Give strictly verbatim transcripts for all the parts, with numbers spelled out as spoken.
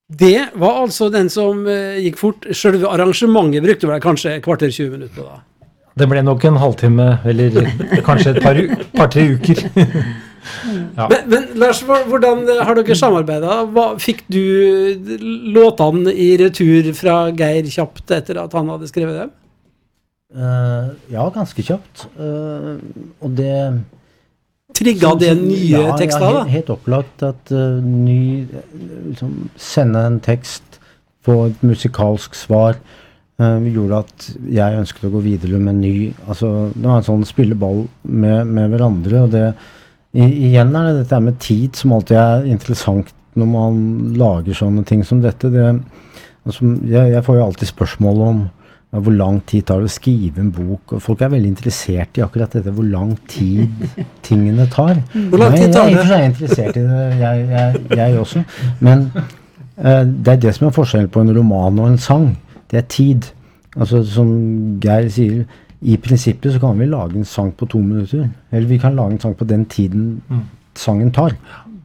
Det var altså den som uh, gikk fort. Selve arrangementet brukte vel kanskje kvarter tjue minutter da. Det ble nok en halvtime, eller kanskje et par, par tre uker. Ja. Men, men Lars, hvordan har dere samarbeidet? Hva, fikk du låtene i retur fra Geir kjapt etter at han hadde skrevet dem? Uh, ja, ganske kjapt. Uh, og det... Trigget det nye ja, tekster ja, da? Helt, helt opplagt at uh, ny, liksom, sende en tekst, få et musikalsk svar, uh, gjorde at jeg ønsket å gå videre med en ny, altså det var en sånn spilleball med, med hverandre, og det, i, igjen er det dette med tid som alltid er interessant når man lager sånne ting som dette. Det, altså, jeg, jeg får jo alltid spørsmål om hvor lang tid tar det å skrive en bok, og folk er veldig interessert i akkurat dette, hvor lang tid tingene tar. Hvor lang tid tar det? Jeg er i og for seg interessert i det, jeg, jeg, jeg også, men uh, det er det som er forskjellen på en roman og en sang, det er tid. Altså som Geir sier, i prinsippet så kan vi lage en sang på to minutter, eller vi kan lage en sang på den tiden sangen tar.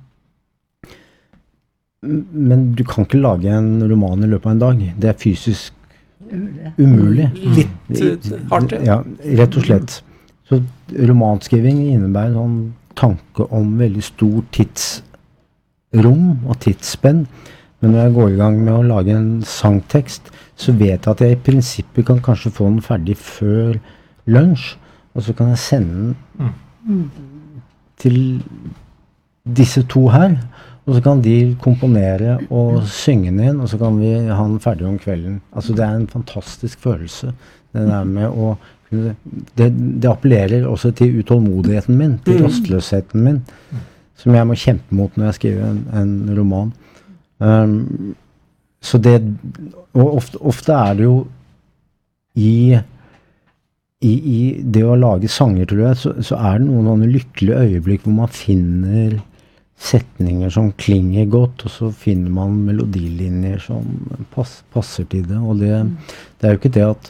Men du kan ikke lage en roman i løpet av en dag, det er fysisk umulig. Litt hardt, ja. Rett og slett. Så romanskriving innebærer en sånn tanke om veldig stor tidsrom og tidsspenn. Men når jeg går i gang med å lage en sangtekst, så vet jeg at jeg i prinsippet kan kanskje få den ferdig før lunsj, og så kan jeg sende den mm. til disse to her, og så kan de komponere og synge den inn, og så kan vi ha den ferdig om kvelden. Altså det er en fantastisk følelse. Det der med å det, det appellerer også til utålmodigheten min, til rastløsheten min, som jeg må kjempe mot når jeg skriver en, en roman. Um, så det, og ofte, ofte er det jo i, i, i det å lage sanger, tror jeg, så, så er det noen, noen lykkelige øyeblikk hvor man finner setninger som klinger godt, og så finner man melodilinjer som pass, passer til det, og det, det er jo ikke det at,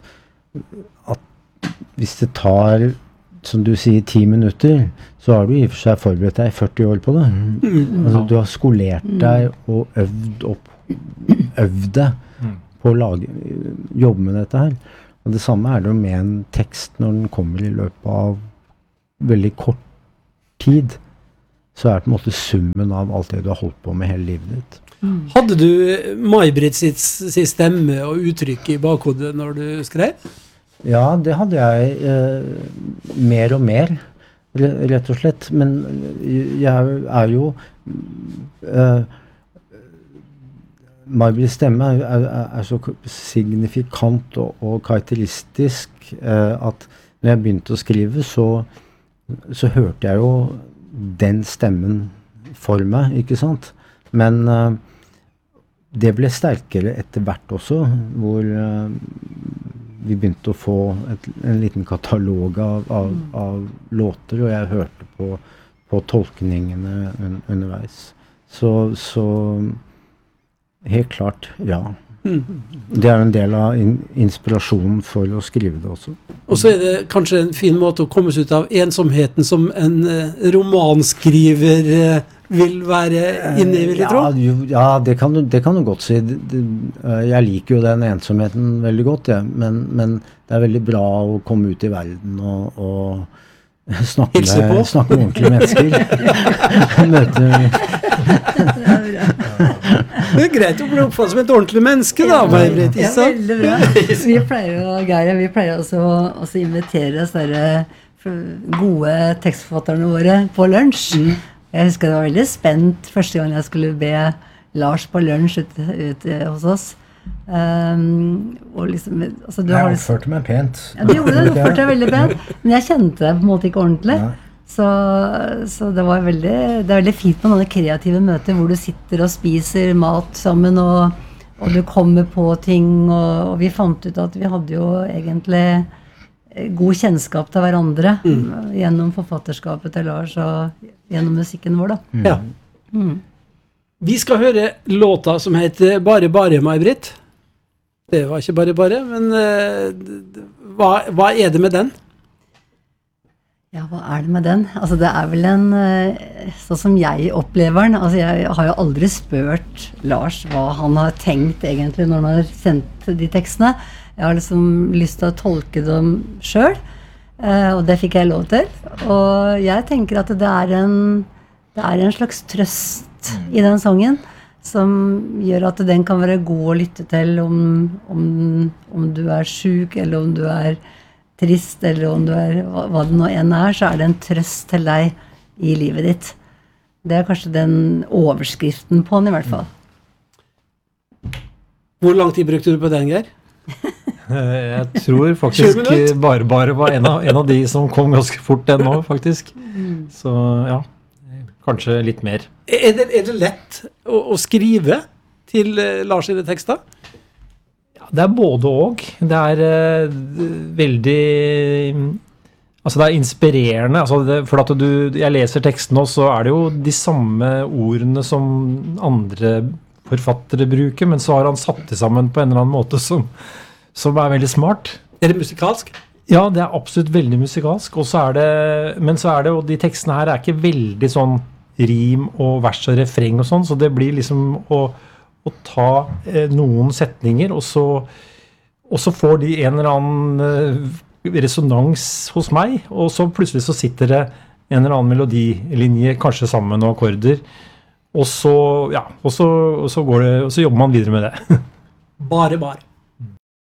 at hvis det tar, som du sier, ti minutter, så har du i og for seg forberedt deg førti år på det. Altså, du har skolert deg og øvd opp, øvd deg på å lage, jobbe med dette her. Og det samme er det jo med en tekst når den kommer i løpet av veldig kort tid, så er det på en måte summen av alt det du har holdt på med hele livet ditt. Mm. Hadde du May-Britt sitt, sitt stemme og uttrykk i bakhodet når du skrev? Ja, det hadde jeg eh, mer og mer, rett og slett. Men jeg er jo eh, May-Britts stemme er, er, er så signifikant og, og karakteristisk eh, at når jeg begynte å skrive, så, så hørte jeg jo den stemmen for meg, ikke sant? Men uh, det ble sterkere etter hvert også, hvor uh, vi begynte å få et, en liten katalog av, av, av låter, og jeg hørte på, på tolkningene un, underveis. Så, så helt klart, ja. Mm. Det er en del av in inspirasjonen for å skrive det også. Og så er det kanskje en fin måte å komme seg ut av ensomheten som en uh, romanskriver uh, vil være inne i, vil jeg tro? Ja, ja det, kan du, det kan du godt si. Det, det, uh, jeg liker jo den ensomheten veldig godt, ja. men, men det er veldig bra å komme ut i verden og, og snakke, med, snakke med ordentlige mennesker. Møte Det er greit å bli oppfattet som et ordentlig menneske da, May-Britt. Ja, veldig bra. Vi pleier jo, Geir, vi pleier også å også invitere sånne gode tekstforfatterne våre på lunsj. Mm. Jeg husker det var veldig spent første gang jeg skulle be Lars på lunsj ute, ute hos oss. Um, og liksom, altså, du jeg har oppførte meg pent. Ja, du gjorde det, du oppførte deg veldig pent. Men jeg kjente det på en måte ikke ordentlig. Ja. Så, så det var veldig, det er veldig fint med noen kreative møter hvor du sitter og spiser mat sammen, og, og du kommer på ting, og, og vi fant ut at vi hadde jo egentlig god kjennskap til hverandre mm. gjennom forfatterskapet til Lars og gjennom musikken vår da. Mm. Ja. Mm. Vi skal høre låta som heter Bare Bare, May-Britt. Det var ikke bare bare, men uh, hva, hva er det med den? Ja, hva er det med den? Altså, det er vel en, eh, sånn som jeg opplever den, altså jeg har jo aldri spurt Lars hva han har tenkt egentlig når han har sendt de tekstene. Jeg har liksom lyst til å tolke dem selv, eh, og det fikk jeg lov til. Og jeg tenker at det er en, det er en slags trøst i den sangen, som gjør at den kan være god å lytte til om, om, om du er syk, eller om du er trist, eller om du er, hva, hva det nå enn er, så er det en trøst til deg i livet ditt. Det er kanskje den overskriften på den i hvert fall. Hvor lang tid brukte du på den, Geir? Jeg tror faktisk bare bare var en av, en av de som kom ganske fort den nå, faktisk. Så ja, kanskje litt mer. Er det, er det lett å, å skrive til uh, Lars sine tekster? Det er både og. Det er uh, veldig Altså det er inspirerende. Altså det, for at du, jeg leser teksten nå, så er det jo de samme ordene som andre forfattere bruker, men så har han satt det sammen på en eller annen måte som, som er veldig smart. Er det musikalsk? Ja, det er absolutt veldig musikalsk. Og så er det, men så er det, og de tekstene her er ikke veldig sånn rim og vers og refreng og sånn, så det blir liksom å å ta eh, noen setninger, og så, og så får de en eller annen eh, resonans hos meg, og så plutselig så sitter det en eller annen melodilinje, kanskje sammen med noen akkorder, og så, ja, og så, og så går det, og så jobber man videre med det. Bare, bare.